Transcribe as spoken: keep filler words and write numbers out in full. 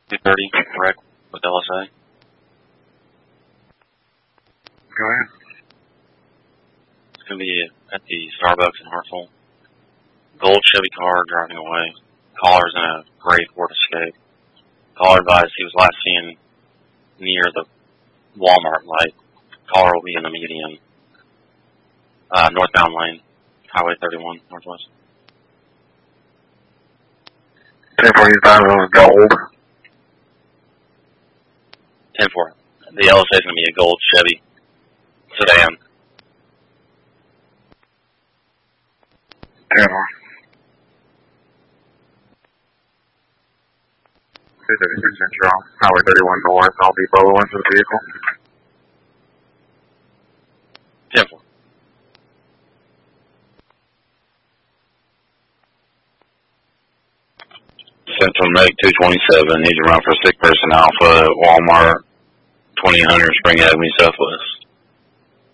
two thirty, correct, with L S A. Go ahead. It's going to be at the Starbucks in Hartsville. Gold Chevy car driving away. Caller's in a gray Ford Escape. Caller advised he was last seen near the Walmart light. Caller will be in the median. Uh, northbound lane, Highway thirty-one, northwest. ten four, he's driving on gold. ten four. The L S A is going to be a gold Chevy sedan. ten four. thirty-six Central, Highway thirty-one North, I'll be Bravo one for the vehicle. ten four. Central Meg two twenty-seven, needs to run for sick person Alpha at Walmart, twenty hundred Spring Avenue Southwest.